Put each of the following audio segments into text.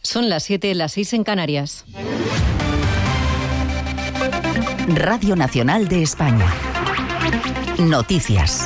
Son las 7, las 6 en Canarias. Radio Nacional de España. Noticias.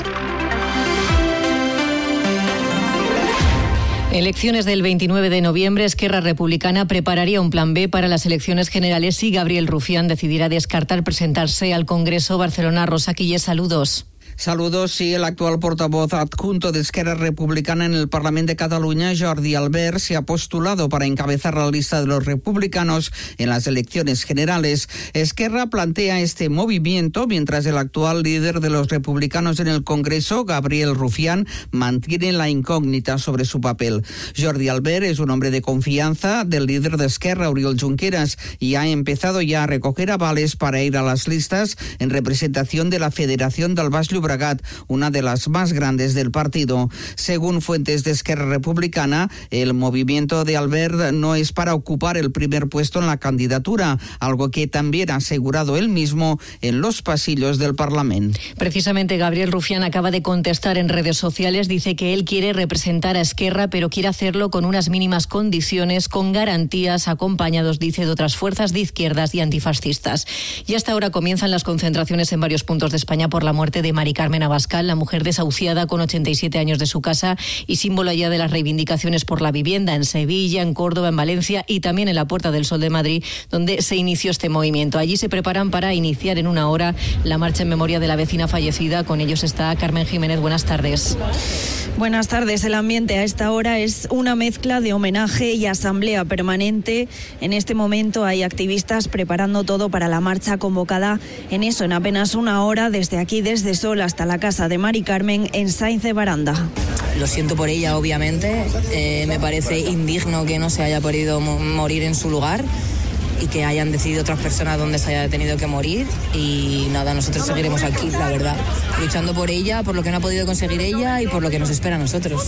Elecciones del 29 de noviembre. Esquerra Republicana prepararía un plan B para las elecciones generales si Gabriel Rufián decidiera descartar presentarse al Congreso. Barcelona, Rosa Quilles, saludos. Saludos. Sí, el actual portavoz adjunto de Esquerra Republicana en el Parlamento de Cataluña, Jordi Albert, se ha postulado para encabezar la lista de los republicanos en las elecciones generales. Esquerra plantea este movimiento mientras el actual líder de los republicanos en el Congreso, Gabriel Rufián, mantiene la incógnita sobre su papel. Jordi Albert es un hombre de confianza del líder de Esquerra, Oriol Junqueras, y ha empezado ya a recoger avales para ir a las listas en representación de la Federación del Baix Llobregat, una de las más grandes del partido. Según fuentes de Esquerra Republicana, el movimiento de Albert no es para ocupar el primer puesto en la candidatura, algo que también ha asegurado él mismo en los pasillos del Parlamento. Precisamente Gabriel Rufián acaba de contestar en redes sociales, dice que él quiere representar a Esquerra, pero quiere hacerlo con unas mínimas condiciones, con garantías, acompañados, dice, de otras fuerzas de izquierdas y antifascistas. Y hasta ahora comienzan las concentraciones en varios puntos de España por la muerte de Mari Carmen Abascal, la mujer desahuciada con 87 años de su casa y símbolo ya de las reivindicaciones por la vivienda en Sevilla, en Córdoba, en Valencia y también en la Puerta del Sol de Madrid, donde se inició este movimiento. Allí se preparan para iniciar en una hora la marcha en memoria de la vecina fallecida. Con ellos está Carmen Jiménez. Buenas tardes. Buenas tardes. El ambiente a esta hora es una mezcla de homenaje y asamblea permanente. En este momento hay activistas preparando todo para la marcha convocada en apenas una hora desde aquí, desde Sol hasta la casa de Mari Carmen en Sáenz de Baranda. Lo siento por ella, obviamente. Me parece indigno que no se haya podido morir en su lugar y que hayan decidido otras personas dónde se haya tenido que morir. Y nada, nosotros seguiremos aquí, la verdad, luchando por ella, por lo que no ha podido conseguir ella y por lo que nos espera a nosotros.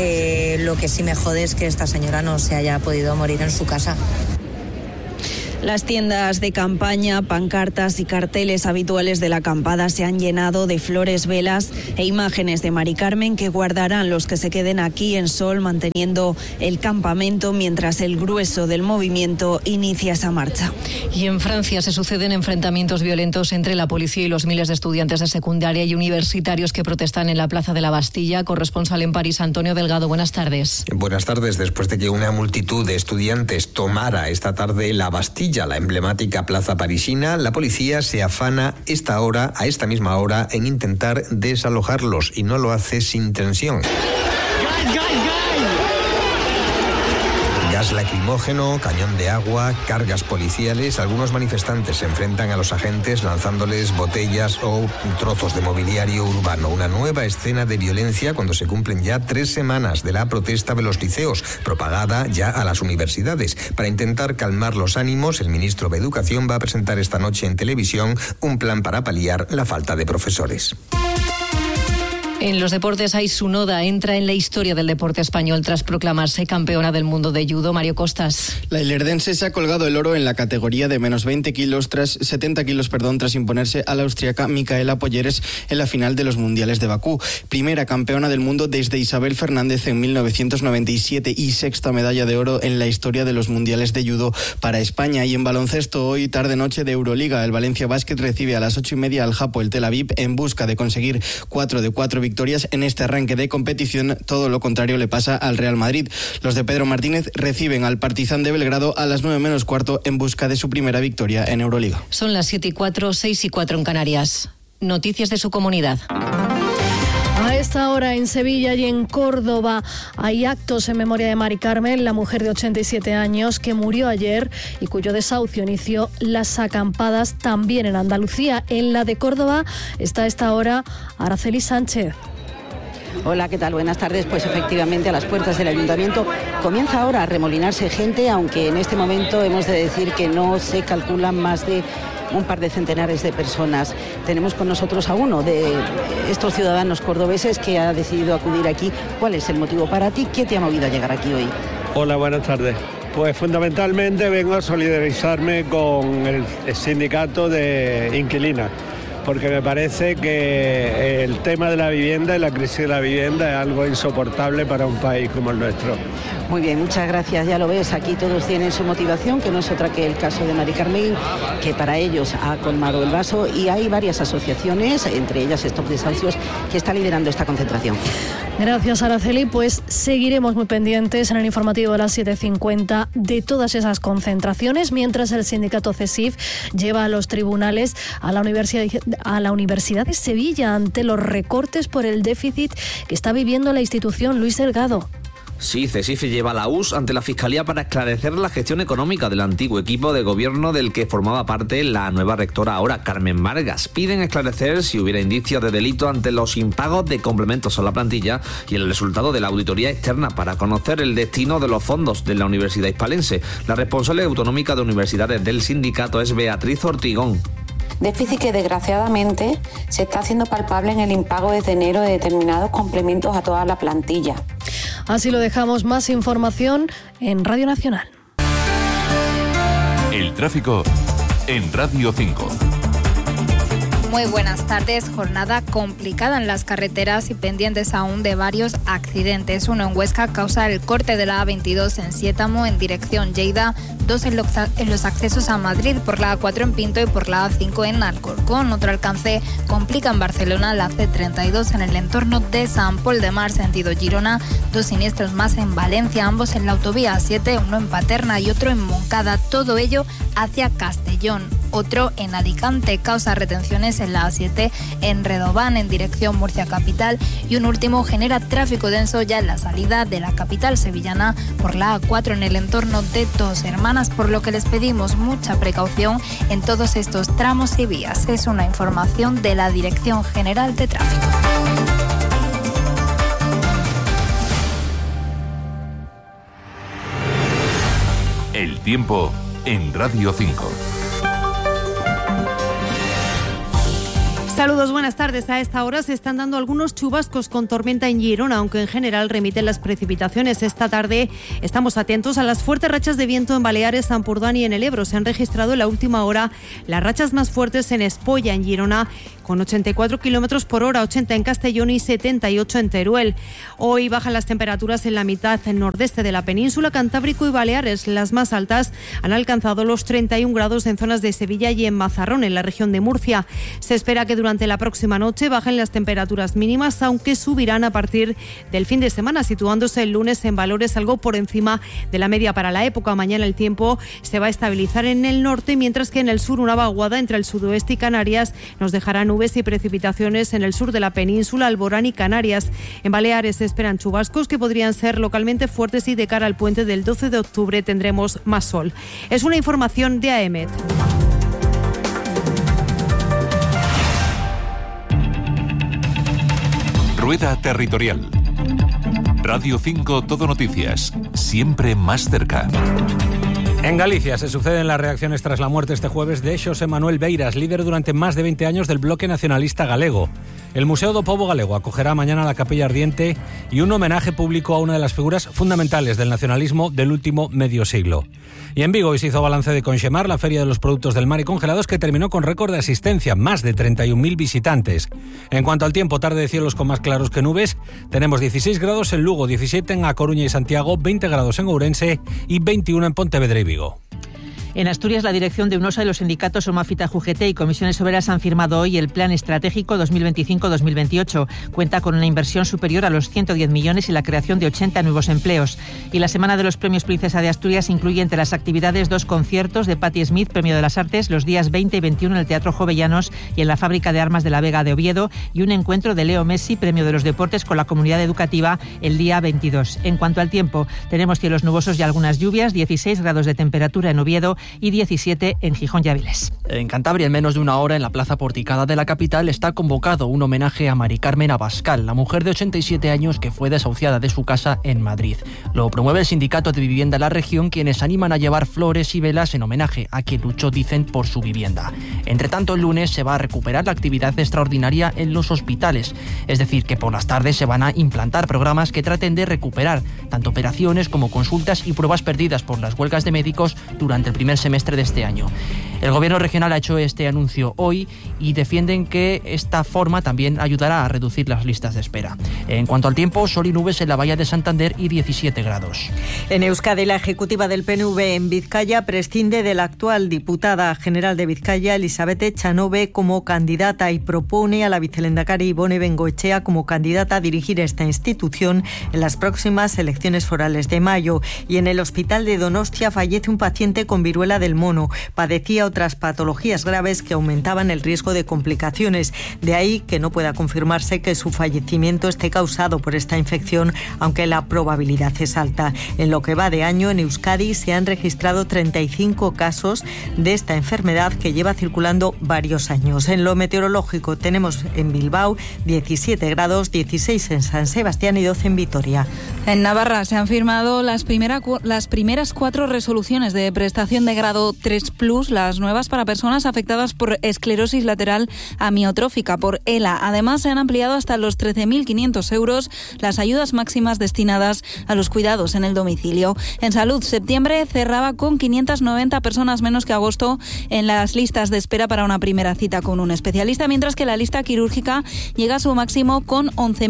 Lo que sí me jode es que esta señora no se haya podido morir en su casa. Las tiendas de campaña, pancartas y carteles habituales de la acampada se han llenado de flores, velas e imágenes de Mari Carmen que guardarán los que se queden aquí en Sol manteniendo el campamento mientras el grueso del movimiento inicia esa marcha. Y en Francia se suceden enfrentamientos violentos entre la policía y los miles de estudiantes de secundaria y universitarios que protestan en la Plaza de la Bastilla. Corresponsal en París, Antonio Delgado. Buenas tardes. Buenas tardes. Después de que una multitud de estudiantes tomara esta tarde la Bastilla, la emblemática plaza parisina, la policía se afana a esta misma hora, en intentar desalojarlos y no lo hace sin tensión. Gas lacrimógeno, cañón de agua, cargas policiales. Algunos manifestantes se enfrentan a los agentes lanzándoles botellas o trozos de mobiliario urbano. Una nueva escena de violencia cuando se cumplen ya 3 semanas de la protesta de los liceos, propagada ya a las universidades. Para intentar calmar los ánimos, el ministro de Educación va a presentar esta noche en televisión un plan para paliar la falta de profesores. En los deportes, Aisun Oda entra en la historia del deporte español tras proclamarse campeona del mundo de judo. Mario Costas. La ilerdense se ha colgado el oro en la categoría de menos 70 kilos tras imponerse a la austriaca Micaela Polleres en la final de los mundiales de Bakú. Primera campeona del mundo desde Isabel Fernández en 1997 y sexta medalla de oro en la historia de los mundiales de judo para España. Y en baloncesto, hoy tarde-noche de Euroliga, el Valencia Basket recibe a las 8:30 al Hapoel Tel Aviv en busca de conseguir 4 de 4 victorias en este arranque de competición. Todo lo contrario le pasa al Real Madrid. Los de Pedro Martínez reciben al Partizan de Belgrado a las 9 menos cuarto en busca de su primera victoria en Euroliga. Son las 7:04, 6:04 en Canarias. Noticias de su comunidad. A esta hora en Sevilla y en Córdoba hay actos en memoria de Mari Carmen, la mujer de 87 años que murió ayer y cuyo desahucio inició las acampadas también en Andalucía. En la de Córdoba está a esta hora Araceli Sánchez. Hola, ¿qué tal? Buenas tardes. Pues efectivamente a las puertas del Ayuntamiento comienza ahora a remolinarse gente, aunque en este momento hemos de decir que no se calculan más de un par de centenares de personas. Tenemos con nosotros a uno de estos ciudadanos cordobeses que ha decidido acudir aquí. ¿Cuál es el motivo para ti? ¿Qué te ha movido a llegar aquí hoy? Hola, buenas tardes. Pues fundamentalmente vengo a solidarizarme con el sindicato de inquilinas, porque me parece que el tema de la vivienda y la crisis de la vivienda es algo insoportable para un país como el nuestro. Muy bien, muchas gracias. Ya lo ves, aquí todos tienen su motivación, que no es otra que el caso de Mari Carmen, que para ellos ha colmado el vaso, y hay varias asociaciones, entre ellas Stop Desahucios, que está liderando esta concentración. Gracias, Araceli. Pues seguiremos muy pendientes en el informativo de las 7:50 de todas esas concentraciones, mientras el sindicato CESIF lleva a los tribunales a la Universidad de Sevilla ante los recortes por el déficit que está viviendo la institución. Luis Delgado. Sí, CESIF lleva a la US ante la Fiscalía para esclarecer la gestión económica del antiguo equipo de gobierno del que formaba parte la nueva rectora ahora, Carmen Vargas. Piden esclarecer si hubiera indicios de delito ante los impagos de complementos a la plantilla y el resultado de la auditoría externa para conocer el destino de los fondos de la Universidad Hispalense. La responsable autonómica de universidades del sindicato es Beatriz Ortigón. Déficit que desgraciadamente se está haciendo palpable en el impago desde enero de determinados complementos a toda la plantilla. Así lo dejamos. Más información en Radio Nacional. El tráfico en Radio 5. Muy buenas tardes. Jornada complicada en las carreteras y pendientes aún de varios accidentes. Uno en Huesca causa el corte de la A22 en Siétamo en dirección Lleida. Dos en los accesos a Madrid por la A4 en Pinto y por la A5 en Alcorcón. Otro alcance complica en Barcelona la C32 en el entorno de San Pol de Mar, sentido Girona. Dos siniestros más en Valencia, ambos en la autovía A7, uno en Paterna y otro en Moncada. Todo ello hacia Castellón. Otro en Alicante causa retenciones en la A7 en Redován en dirección Murcia capital. Y un último genera tráfico denso ya en la salida de la capital sevillana por la A4 en el entorno de Dos Hermanas, por lo que les pedimos mucha precaución en todos estos tramos y vías. Es una información de la Dirección General de Tráfico. El tiempo en Radio 5. Saludos, buenas tardes. A esta hora se están dando algunos chubascos con tormenta en Girona, aunque en general remiten las precipitaciones. Esta tarde estamos atentos a las fuertes rachas de viento en Baleares, Sampurdán y en el Ebro. Se han registrado en la última hora las rachas más fuertes en Espolla, en Girona, con 84 kilómetros por hora, 80 en Castellón y 78 en Teruel. Hoy bajan las temperaturas en la mitad nordeste de la península, Cantábrico y Baleares. Las más altas han alcanzado los 31 grados en zonas de Sevilla y en Mazarrón, en la región de Murcia. Se espera que durante la próxima noche bajen las temperaturas mínimas, aunque subirán a partir del fin de semana, situándose el lunes en valores algo por encima de la media para la época. Mañana el tiempo se va a estabilizar en el norte, mientras que en el sur una vaguada entre el sudoeste y Canarias nos dejará nubes y precipitaciones en el sur de la península, Alborán y Canarias. En Baleares se esperan chubascos que podrían ser localmente fuertes y de cara al puente del 12 de octubre tendremos más sol. Es una información de AEMET. Rueda Territorial. Radio 5 Todo Noticias, siempre más cerca. En Galicia se suceden las reacciones tras la muerte este jueves de Xosé Manuel Beiras, líder durante más de 20 años del Bloque Nacionalista Galego. El Museo do Pobo Galego acogerá mañana la Capilla Ardiente y un homenaje público a una de las figuras fundamentales del nacionalismo del último medio siglo. Y en Vigo hoy se hizo balance de Conxemar, la Feria de los Productos del Mar y Congelados, que terminó con récord de asistencia, más de 31.000 visitantes. En cuanto al tiempo, tarde de cielos con más claros que nubes, tenemos 16 grados en Lugo, 17 en A Coruña y Santiago, 20 grados en Ourense y 21 en Pontevedra y Vigo. En Asturias, la dirección de UNOSA y los sindicatos Somafita, UGT y Comisiones Obreras han firmado hoy el Plan Estratégico 2025-2028. Cuenta con una inversión superior a los 110 millones y la creación de 80 nuevos empleos. Y la Semana de los Premios Princesa de Asturias incluye entre las actividades 2 conciertos de Patti Smith, Premio de las Artes, los días 20 y 21 en el Teatro Jovellanos y en la Fábrica de Armas de la Vega de Oviedo, y un encuentro de Leo Messi, Premio de los Deportes, con la comunidad educativa el día 22. En cuanto al tiempo, tenemos cielos nubosos y algunas lluvias, 16 grados de temperatura en Oviedo y 17 en Gijón y Áviles. En Cantabria, en menos de una hora, en la plaza porticada de la capital, está convocado un homenaje a Mari Carmen Abascal, la mujer de 87 años que fue desahuciada de su casa en Madrid. Lo promueve el Sindicato de Vivienda de la región, quienes animan a llevar flores y velas en homenaje a quien luchó, dicen, por su vivienda. Entre tanto, el lunes se va a recuperar la actividad extraordinaria en los hospitales, es decir, que por las tardes se van a implantar programas que traten de recuperar tanto operaciones como consultas y pruebas perdidas por las huelgas de médicos durante el primer primer semestre de este año. El Gobierno regional ha hecho este anuncio hoy y defienden que esta forma también ayudará a reducir las listas de espera. En cuanto al tiempo, sol y nubes en la Bahía de Santander y 17 grados. En Euskadi, la ejecutiva del PNV en Vizcaya prescinde de la actual diputada general de Vizcaya, Elizabeth Echanove, como candidata y propone a la vicelehendakari Ibone Bengoechea como candidata a dirigir esta institución en las próximas elecciones forales de mayo. Y en el hospital de Donostia fallece un paciente con viruela del mono. Padecía otras patologías graves que aumentaban el riesgo de complicaciones. De ahí que no pueda confirmarse que su fallecimiento esté causado por esta infección, aunque la probabilidad es alta. En lo que va de año, en Euskadi se han registrado 35 casos de esta enfermedad que lleva circulando varios años. En lo meteorológico tenemos en Bilbao 17 grados, 16 en San Sebastián y 12 en Vitoria. En Navarra se han firmado las primeras 4 resoluciones de prestación de grado 3+, las nuevas para personas afectadas por esclerosis lateral amiotrófica, por ELA. Además, se han ampliado hasta los 13.500 euros las ayudas máximas destinadas a los cuidados en el domicilio. En salud, septiembre cerraba con 590 personas menos que agosto en las listas de espera para una primera cita con un especialista, mientras que la lista quirúrgica llega a su máximo con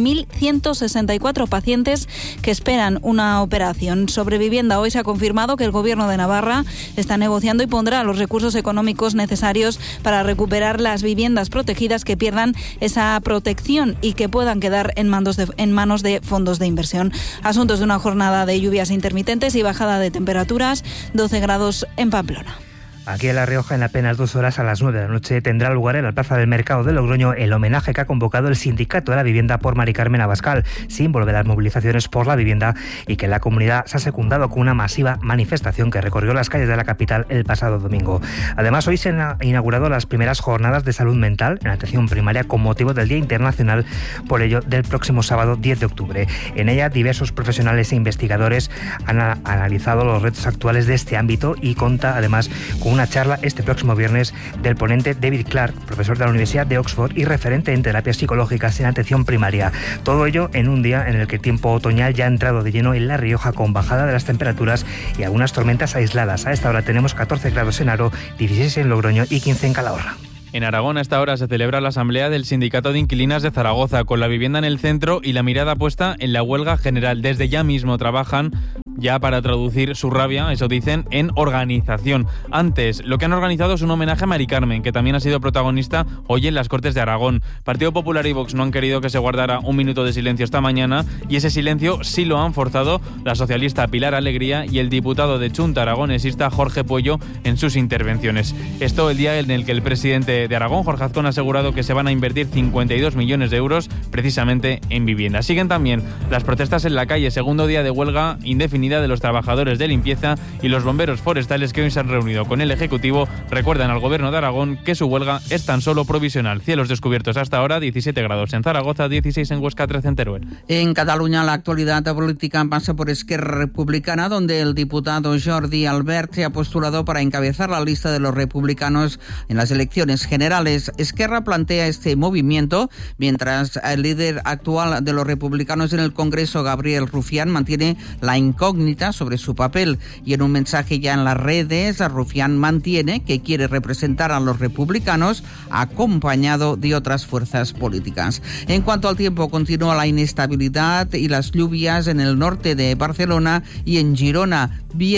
11.164 pacientes que esperan una operación. Sobre vivienda, hoy se ha confirmado que el Gobierno de Navarra está negociando y pondrá los recursos económicos necesarios para recuperar las viviendas protegidas que pierdan esa protección y que puedan quedar en manos de fondos de inversión. Asuntos de una jornada de lluvias intermitentes y bajada de temperaturas, 12 grados en Pamplona. Aquí en La Rioja, en apenas 2 horas, a las 9 de la noche, tendrá lugar en la Plaza del Mercado de Logroño el homenaje que ha convocado el Sindicato de la Vivienda por Mari Carmen Abascal, símbolo de las movilizaciones por la vivienda, y que la comunidad se ha secundado con una masiva manifestación que recorrió las calles de la capital el pasado domingo. Además, hoy se han inaugurado las primeras jornadas de salud mental en atención primaria con motivo del Día Internacional, por ello, del próximo sábado 10 de octubre. En ella, diversos profesionales e investigadores han analizado los retos actuales de este ámbito y cuenta, además, con una charla este próximo viernes del ponente David Clark, profesor de la Universidad de Oxford y referente en terapias psicológicas en atención primaria. Todo ello en un día en el que el tiempo otoñal ya ha entrado de lleno en La Rioja, con bajada de las temperaturas y algunas tormentas aisladas. A esta hora tenemos 14 grados en Haro, 16 en Logroño y 15 en Calahorra. En Aragón, a esta hora, se celebra la asamblea del Sindicato de Inquilinas de Zaragoza, con la vivienda en el centro y la mirada puesta en la huelga general. Desde ya mismo trabajan ya para traducir su rabia, eso dicen, en organización. Antes, lo que han organizado es un homenaje a Mari Carmen, que también ha sido protagonista hoy en las Cortes de Aragón. Partido Popular y Vox no han querido que se guardara un minuto de silencio esta mañana, y ese silencio sí lo han forzado la socialista Pilar Alegría y el diputado de Chunta aragonesista Jorge Puello en sus intervenciones. Esto el día en el que el presidente de Aragón, Jorge Azcón, ha asegurado que se van a invertir 52 millones de euros precisamente en vivienda. Siguen también las protestas en la calle, segundo día de huelga indefinida de los trabajadores de limpieza y los bomberos forestales, que hoy se han reunido con el Ejecutivo. Recuerdan al Gobierno de Aragón que su huelga es tan solo provisional. Cielos descubiertos hasta ahora, 17 grados en Zaragoza, 16 en Huesca, 13 en Teruel. En Cataluña, la actualidad política pasa por Esquerra Republicana, donde el diputado Jordi Albert se ha postulado para encabezar la lista de los republicanos en las elecciones generales. Esquerra plantea este movimiento mientras el líder actual de los republicanos en el Congreso, Gabriel Rufián, mantiene la incógnita sobre su papel, y en un mensaje ya en las redes, Rufián mantiene que quiere representar a los republicanos acompañado de otras fuerzas políticas. En cuanto al tiempo, continúa la inestabilidad y las lluvias en el norte de Barcelona y en Girona,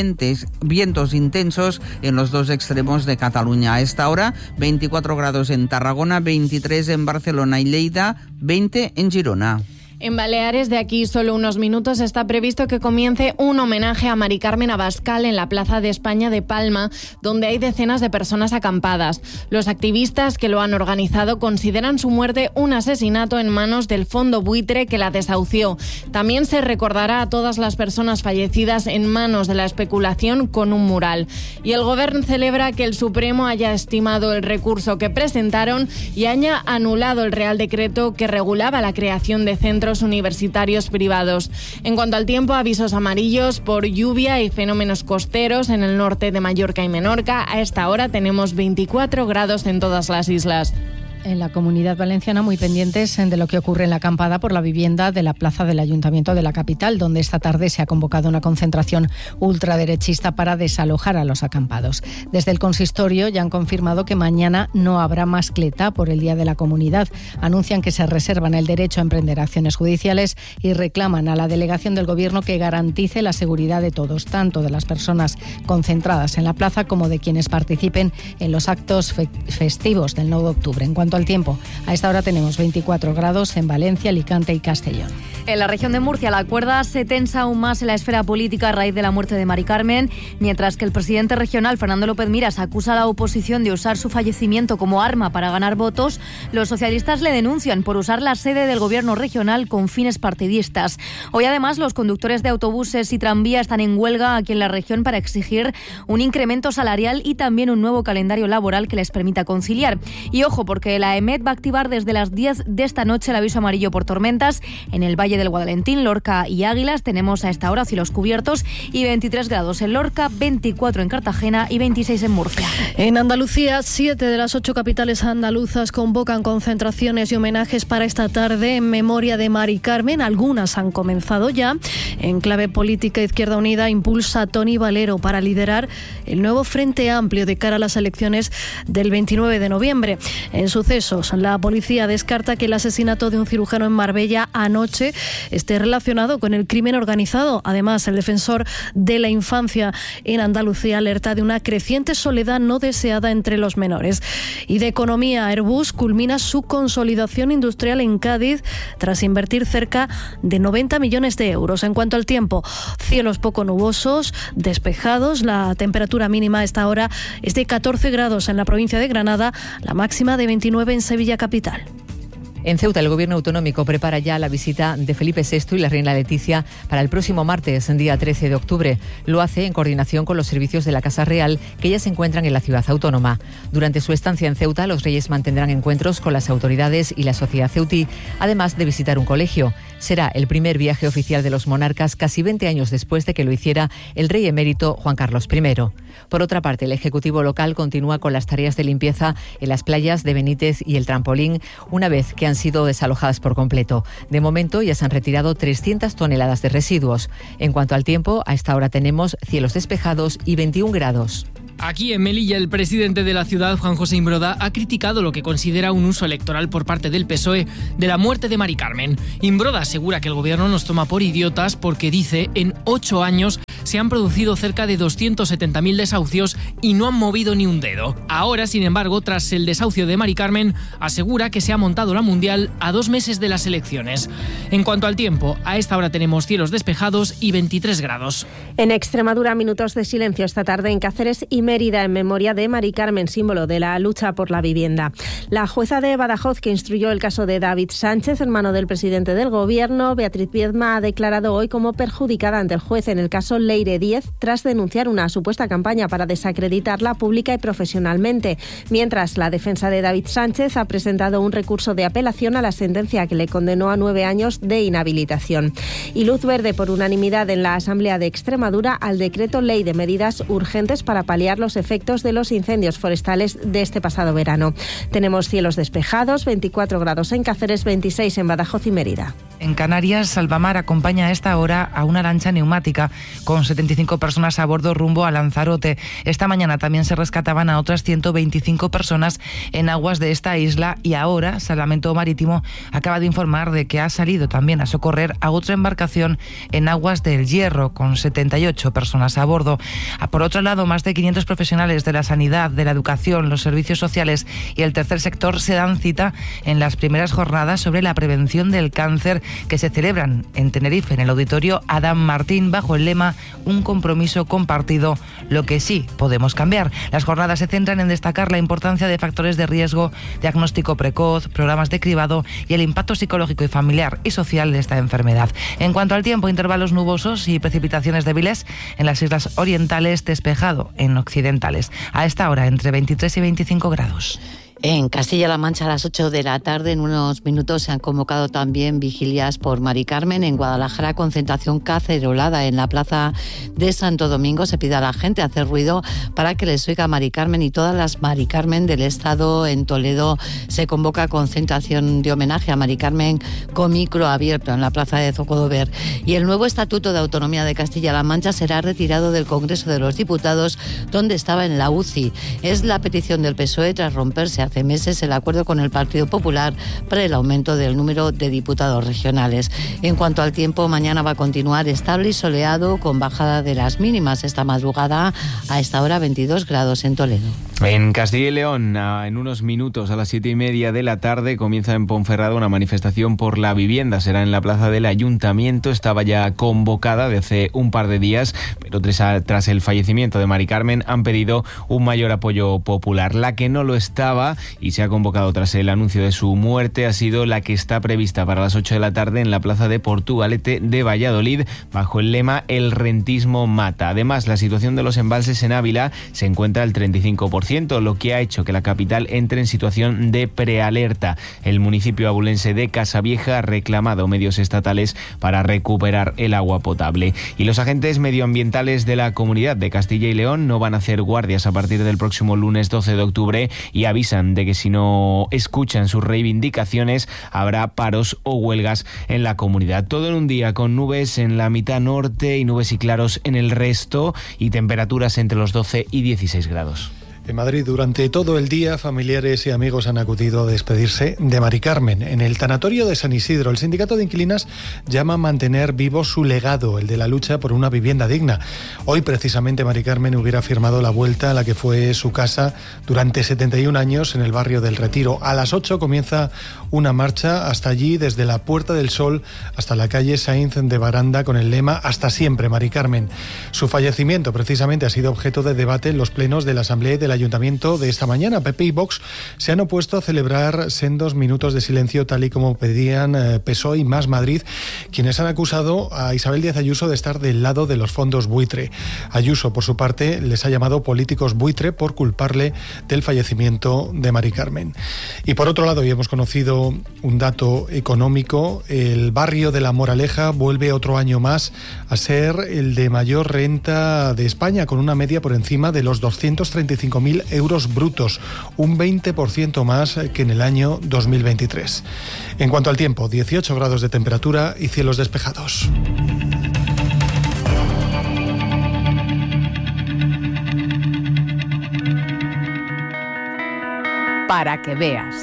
vientos intensos en los dos extremos de Cataluña. A esta hora, 24 grados en Tarragona, 23 en Barcelona y Lleida, 20 en Girona. En Baleares, de aquí solo unos minutos, está previsto que comience un homenaje a Mari Carmen Abascal en la Plaza de España de Palma, donde hay decenas de personas acampadas. Los activistas que lo han organizado consideran su muerte un asesinato en manos del fondo buitre que la desahució. También se recordará a todas las personas fallecidas en manos de la especulación con un mural. Y el Gobierno celebra que el Supremo haya estimado el recurso que presentaron y haya anulado el Real Decreto que regulaba la creación de centros universitarios privados. En cuanto al tiempo, avisos amarillos por lluvia y fenómenos costeros en el norte de Mallorca y Menorca. A esta hora tenemos 24 grados en todas las islas. en la Comunidad Valenciana muy pendientes de lo que ocurre en la acampada por la vivienda de la plaza del Ayuntamiento de la capital, donde esta tarde se ha convocado una concentración ultraderechista para desalojar a los acampados. Desde el consistorio ya han confirmado que mañana no habrá mascleta por el Día de la Comunidad. Anuncian que se reservan el derecho a emprender acciones judiciales y reclaman a la delegación del Gobierno que garantice la seguridad de todos, tanto de las personas concentradas en la plaza como de quienes participen en los actos festivos del 9 de octubre. En cuanto al tiempo, a esta hora tenemos 24 grados en Valencia, Alicante y Castellón. En la región de Murcia, la cuerda se tensa aún más en la esfera política a raíz de la muerte de Mari Carmen, mientras que el presidente regional, Fernando López Miras, acusa a la oposición de usar su fallecimiento como arma para ganar votos. Los socialistas le denuncian por usar la sede del gobierno regional con fines partidistas. Hoy, además, los conductores de autobuses y tranvía están en huelga aquí en la región para exigir un incremento salarial y también un nuevo calendario laboral que les permita conciliar. Y ojo, porque la EMET va a activar desde las 10 de esta noche el aviso amarillo por tormentas en el Valle del Guadalentín, Lorca y Águilas. Tenemos a esta hora cielos cubiertos y 23 grados en Lorca, 24 en Cartagena y 26 en Murcia. En Andalucía, 7 de las 8 capitales andaluzas convocan concentraciones y homenajes para esta tarde en memoria de Mari Carmen. Algunas han comenzado ya. En clave política, Izquierda Unida impulsa a Toni Valero para liderar el nuevo Frente Amplio de cara a las elecciones del 29 de noviembre. En sucesos, la policía descarta que el asesinato de un cirujano en Marbella anoche esté relacionado con el crimen organizado. Además, el defensor de la infancia en Andalucía alerta de una creciente soledad no deseada entre los menores. Y de economía, Airbus culmina su consolidación industrial en Cádiz tras invertir cerca de 90 millones de euros. En cuanto al tiempo, cielos poco nubosos, despejados. La temperatura mínima a esta hora es de 14 grados en la provincia de Granada, la máxima de 29 en Sevilla capital. En Ceuta, el Gobierno autonómico prepara ya la visita de Felipe VI y la reina Leticia para el próximo martes, día 13 de octubre. Lo hace en coordinación con los servicios de la Casa Real, que ya se encuentran en la ciudad autónoma. Durante su estancia en Ceuta, los reyes mantendrán encuentros con las autoridades y la sociedad ceutí, además de visitar un colegio. Será el primer viaje oficial de los monarcas casi 20 años después de que lo hiciera el rey emérito Juan Carlos I. Por otra parte, el Ejecutivo local continúa con las tareas de limpieza en las playas de Benítez y el Trampolín, una vez que han sido desalojadas por completo. De momento ya se han retirado 300 toneladas de residuos. En cuanto al tiempo, a esta hora tenemos cielos despejados y 21 grados. Aquí en Melilla, el presidente de la ciudad, Juan José Imbroda, ha criticado lo que considera un uso electoral por parte del PSOE de la muerte de Mari Carmen. Imbroda asegura que el gobierno nos toma por idiotas porque, dice, en 8 años se han producido cerca de 270.000 desahucios y no han movido ni un dedo. Ahora, sin embargo, tras el desahucio de Mari Carmen, asegura que se ha montado la Mundial a 2 meses de las elecciones. En cuanto al tiempo, a esta hora tenemos cielos despejados y 23 grados. En Extremadura, minutos de silencio esta tarde en Cáceres y Mérida en memoria de Mari Carmen, símbolo de la lucha por la vivienda. La jueza de Badajoz que instruyó el caso de David Sánchez, hermano del presidente del Gobierno, Beatriz Viedma, ha declarado hoy como perjudicada ante el juez en el caso Leire 10 tras denunciar una supuesta campaña para desacreditarla pública y profesionalmente. Mientras, la defensa de David Sánchez ha presentado un recurso de apelación a la sentencia que le condenó a 9 años de inhabilitación. Y luz verde por unanimidad en la Asamblea de Extremadura al decreto ley de medidas urgentes para paliar los efectos de los incendios forestales de este pasado verano. Tenemos cielos despejados, 24 grados en Cáceres, 26 en Badajoz y Mérida. En Canarias, Salvamar acompaña a esta hora a una lancha neumática con 75 personas a bordo rumbo a Lanzarote. Esta mañana también se rescataban a otras 125 personas en aguas de esta isla y ahora Salvamento Marítimo acaba de informar de que ha salido también a socorrer a otra embarcación en aguas del Hierro con 78 personas a bordo. Por otro lado, más de 500 profesionales de la sanidad, de la educación, los servicios sociales y el tercer sector se dan cita en las primeras jornadas sobre la prevención del cáncer que se celebran en Tenerife, en el auditorio Adam Martín, bajo el lema Un compromiso compartido, lo que sí podemos cambiar. Las jornadas se centran en destacar la importancia de factores de riesgo, diagnóstico precoz, programas de cribado y el impacto psicológico y familiar y social de esta enfermedad. En cuanto al tiempo, intervalos nubosos y precipitaciones débiles en las islas orientales, despejado en occidentales. A esta hora, entre 23 y 25 grados. En Castilla-La Mancha a las 8 de la tarde, en unos minutos, se han convocado también vigilias por Mari Carmen. En Guadalajara, concentración cacerolada en la plaza de Santo Domingo. Se pide a la gente hacer ruido para que les oiga Mari Carmen y todas las Mari Carmen del Estado. En Toledo se convoca concentración de homenaje a Mari Carmen con micro abierto en la plaza de Zocodover. Y el nuevo Estatuto de Autonomía de Castilla-La Mancha será retirado del Congreso de los Diputados, donde estaba en la UCI. Es la petición del PSOE tras romperse hace meses el acuerdo con el Partido Popular para el aumento del número de diputados regionales. En cuanto al tiempo, mañana va a continuar estable y soleado, con bajada de las mínimas esta madrugada, a esta hora 22 grados en Toledo. En Castilla y León, en unos minutos, a las 7:30 de la tarde, comienza en Ponferrada una manifestación por la vivienda. Será en la plaza del Ayuntamiento. Estaba ya convocada de hace un par de días, pero tras el fallecimiento de Mari Carmen han pedido un mayor apoyo popular. La que no lo estaba y se ha convocado tras el anuncio de su muerte ha sido la que está prevista para las 8 de la tarde en la plaza de Portugalete de Valladolid, bajo el lema "El rentismo mata". Además, la situación de los embalses en Ávila se encuentra al 35%, lo que ha hecho que la capital entre en situación de prealerta. El municipio abulense de Casavieja ha reclamado medios estatales para recuperar el agua potable. Y los agentes medioambientales de la Comunidad de Castilla y León no van a hacer guardias a partir del próximo lunes 12 de octubre y avisan de que si no escuchan sus reivindicaciones habrá paros o huelgas en la comunidad. Todo en un día con nubes en la mitad norte y nubes y claros en el resto y temperaturas entre los 12 y 16 grados. En Madrid, durante todo el día, familiares y amigos han acudido a despedirse de Mari Carmen. En el tanatorio de San Isidro, el sindicato de inquilinas llama a mantener vivo su legado, el de la lucha por una vivienda digna. Hoy, precisamente, Mari Carmen hubiera firmado la vuelta a la que fue su casa durante 71 años en el barrio del Retiro. A las 8 comienza una marcha hasta allí, desde la Puerta del Sol hasta la calle Sainz de Baranda, con el lema "Hasta siempre, Mari Carmen". Su fallecimiento, precisamente, ha sido objeto de debate en los plenos de la Asamblea y del Ayuntamiento de esta mañana. PP y Vox se han opuesto a celebrar sendos minutos de silencio, tal y como pedían PSOE y Más Madrid, quienes han acusado a Isabel Díaz Ayuso de estar del lado de los fondos buitre. Ayuso, por su parte, les ha llamado políticos buitre por culparle del fallecimiento de Mari Carmen. Y por otro lado, hoy hemos conocido un dato económico. El barrio de La Moraleja vuelve otro año más a ser el de mayor renta de España, con una media por encima de los 235.000 euros brutos, un 20% más que en el año 2023. En cuanto al tiempo, 18 grados de temperatura y cielos despejados. Para que veas.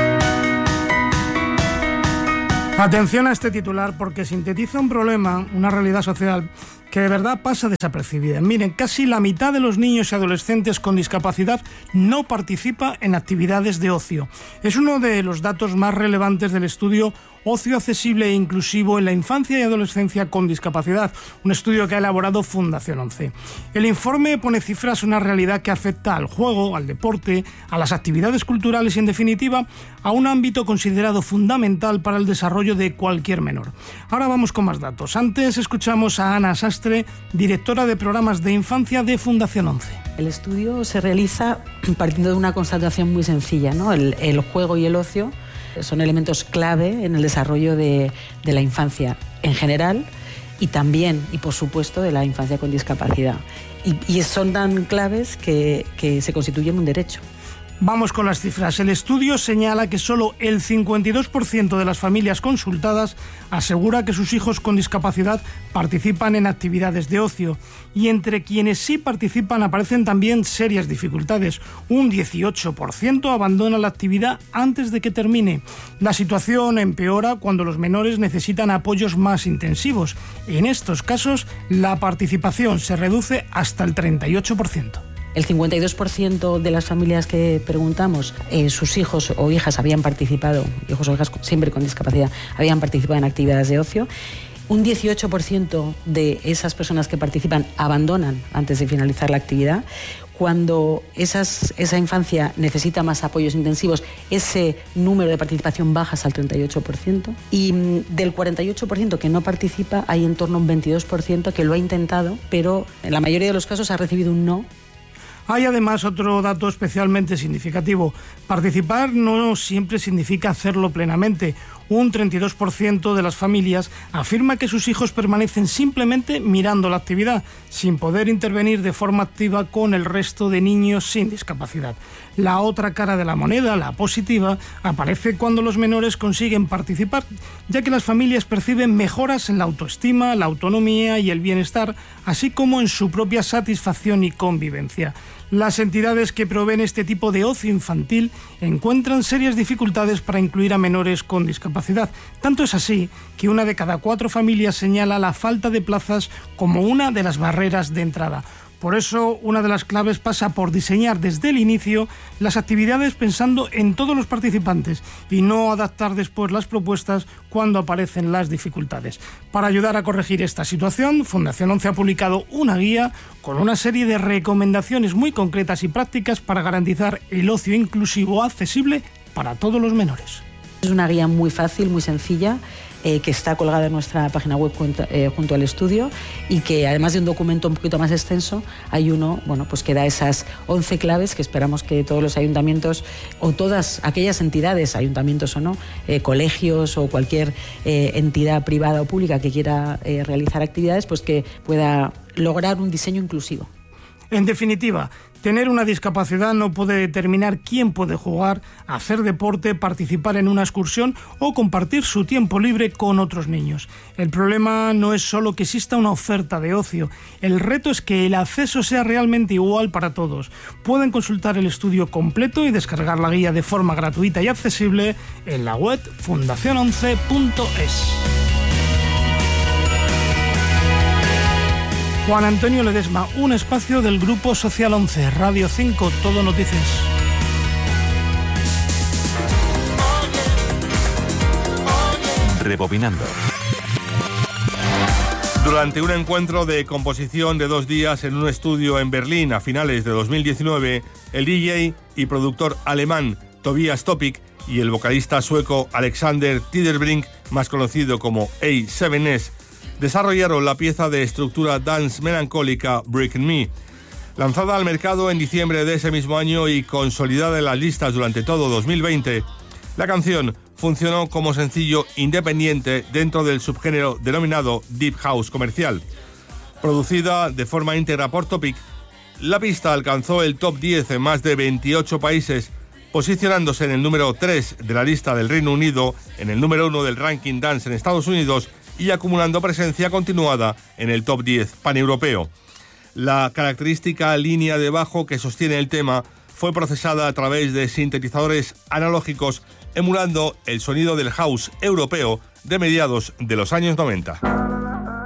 Atención a este titular, porque sintetiza un problema, una realidad social que de verdad pasa desapercibida. Miren, casi la mitad de los niños y adolescentes con discapacidad no participa en actividades de ocio. Es uno de los datos más relevantes del estudio Ocio accesible e inclusivo en la infancia y adolescencia con discapacidad, un estudio que ha elaborado Fundación 11. El informe pone cifras a una realidad que afecta al juego, al deporte, a las actividades culturales y, en definitiva, a un ámbito considerado fundamental para el desarrollo de cualquier menor. Ahora vamos con más datos. Antes escuchamos a Ana Sastre, directora de programas de infancia de Fundación 11. El estudio se realiza partiendo de una constatación muy sencilla, ¿no? El juego y el ocio son elementos clave en el desarrollo de la infancia en general y también, y por supuesto, de la infancia con discapacidad. Y son tan claves que se constituyen un derecho. Vamos con las cifras. El estudio señala que solo el 52% de las familias consultadas asegura que sus hijos con discapacidad participan en actividades de ocio. Y entre quienes sí participan aparecen también serias dificultades. Un 18% abandona la actividad antes de que termine. La situación empeora cuando los menores necesitan apoyos más intensivos. En estos casos, la participación se reduce hasta el 38%. El 52% de las familias que preguntamos, sus hijos o hijas habían participado, hijos o hijas siempre con discapacidad, habían participado en actividades de ocio. Un 18% de esas personas que participan abandonan antes de finalizar la actividad. Cuando esa infancia necesita más apoyos intensivos, ese número de participación baja hasta el 38%. Y del 48% que no participa, hay en torno a un 22% que lo ha intentado, pero en la mayoría de los casos ha recibido un no. Hay además otro dato especialmente significativo. Participar no siempre significa hacerlo plenamente. Un 32% de las familias afirma que sus hijos permanecen simplemente mirando la actividad, sin poder intervenir de forma activa con el resto de niños sin discapacidad. La otra cara de la moneda, la positiva, aparece cuando los menores consiguen participar, ya que las familias perciben mejoras en la autoestima, la autonomía y el bienestar, así como en su propia satisfacción y convivencia. Las entidades que proveen este tipo de ocio infantil encuentran serias dificultades para incluir a menores con discapacidad. Tanto es así que 1 de cada 4 familias señala la falta de plazas como una de las barreras de entrada. Por eso, una de las claves pasa por diseñar desde el inicio las actividades pensando en todos los participantes y no adaptar después las propuestas cuando aparecen las dificultades. Para ayudar a corregir esta situación, Fundación 11 ha publicado una guía con una serie de recomendaciones muy concretas y prácticas para garantizar el ocio inclusivo accesible para todos los menores. Es una guía muy fácil, muy sencilla, que está colgada en nuestra página web junto al estudio, y que además de un documento un poquito más extenso, hay uno pues que da esas 11 claves que esperamos que todos los ayuntamientos o todas aquellas entidades, ayuntamientos o no, colegios o cualquier entidad privada o pública que quiera realizar actividades, pues que pueda lograr un diseño inclusivo. En definitiva, tener una discapacidad no puede determinar quién puede jugar, hacer deporte, participar en una excursión o compartir su tiempo libre con otros niños. El problema no es solo que exista una oferta de ocio, el reto es que el acceso sea realmente igual para todos. Pueden consultar el estudio completo y descargar la guía de forma gratuita y accesible en la web fundacion11.es. Juan Antonio Ledesma, un espacio del Grupo Social 11, Radio 5, Todo Noticias. Rebobinando. Durante un encuentro de composición de 2 días en un estudio en Berlín a finales de 2019, el DJ y productor alemán Tobias Topic y el vocalista sueco Alexander Tiderbrink, más conocido como A7S, desarrollaron la pieza de estructura dance melancólica Breaking Me. Lanzada al mercado en diciembre de ese mismo año y consolidada en las listas durante todo 2020, la canción funcionó como sencillo independiente dentro del subgénero denominado Deep House comercial. Producida de forma íntegra por Topic, la pista alcanzó el top 10 en más de 28 países, posicionándose en el número 3 de la lista del Reino Unido, en el número 1 del ranking dance en Estados Unidos y acumulando presencia continuada en el top 10 paneuropeo. La característica línea de bajo que sostiene el tema fue procesada a través de sintetizadores analógicos, emulando el sonido del house europeo de mediados de los años 90.